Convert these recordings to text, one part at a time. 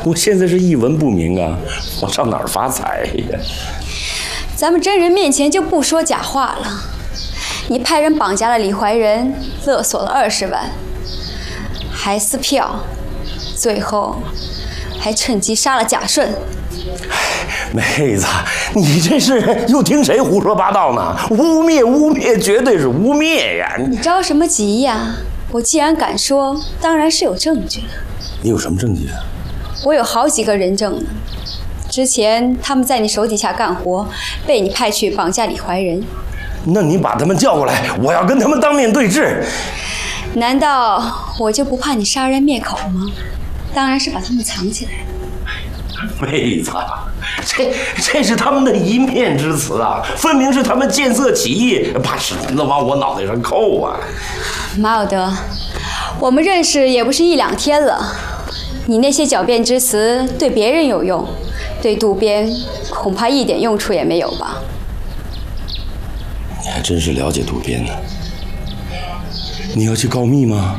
我现在是一文不名啊，我上哪儿发财呀？ 咱们真人面前就不说假话了。你派人绑架了李怀仁，勒索了20万，还撕票，最后还趁机杀了贾顺。 妹子，你这是又听谁胡说八道呢？污蔑，污蔑，绝对是污蔑呀！ 你着什么急呀？我既然敢说，当然是有证据的。 你有什么证据啊？ 我有好几个人证呢。之前他们在你手底下干活，被你派去绑架李怀仁。 那你把他们叫过来，我要跟他们当面对质。 难道我就不怕你杀人灭口吗？当然是把他们藏起来了。 妹子，这是他们的一面之词啊，分明是他们见色起意，把屎盆子往我脑袋上扣啊！ 马有德，我们认识也不是1、2天了，你那些狡辩之词对别人有用，对渡边恐怕一点用处也没有吧？ 你还真是了解渡边呢。你要去告密吗？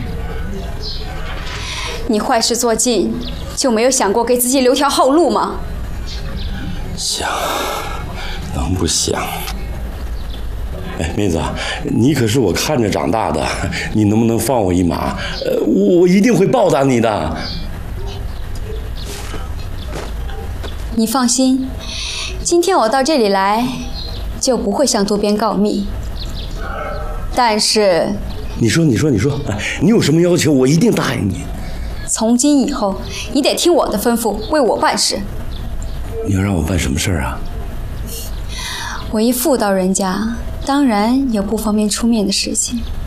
你坏事做尽，就没有想过给自己留条后路吗？ 想，能不想？哎，妹子，你可是我看着长大的，你能不能放我一马？我一定会报答你的。 你放心，今天我到这里来，就不会向渡边告密。但是， 你说，你有什么要求，我一定答应你。 从今以后，你得听我的吩咐，为我办事。 你要让我办什么事儿啊？ 我一妇道人家，当然有不方便出面的事情。